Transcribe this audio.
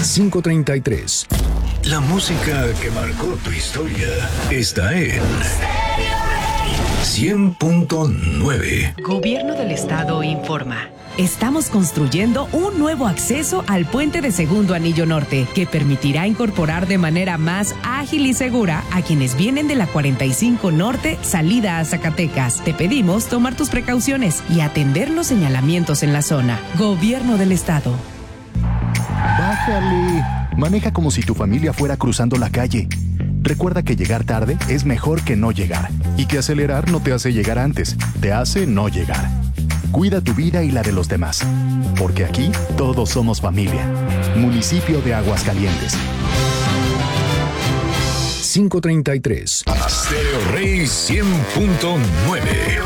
5:33. La música que marcó tu historia está en 100.9. Gobierno del Estado informa. Estamos construyendo un nuevo acceso al puente de Segundo Anillo Norte, que permitirá incorporar de manera más ágil y segura a quienes vienen de la 45 Norte, salida a Zacatecas. Te pedimos tomar tus precauciones y atender los señalamientos en la zona. Gobierno del Estado. Bájale. Maneja como si tu familia fuera cruzando la calle. Recuerda que llegar tarde es mejor que no llegar. Y que acelerar no te hace llegar antes, te hace no llegar. Cuida tu vida y la de los demás. Porque aquí todos somos familia. Municipio de Aguascalientes. 5:33. Stereo Rey 100.9.